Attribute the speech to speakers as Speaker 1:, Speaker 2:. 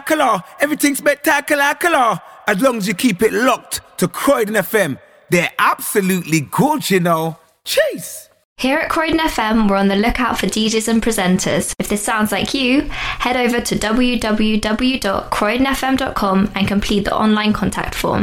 Speaker 1: Everything's spectacular. As long as you keep it locked to Croydon FM. They're absolutely good, you know. Chase.
Speaker 2: Here at Croydon FM, we're on the lookout for DJs and presenters. If this sounds like you, head over to www.croydonfm.com and complete the online contact form.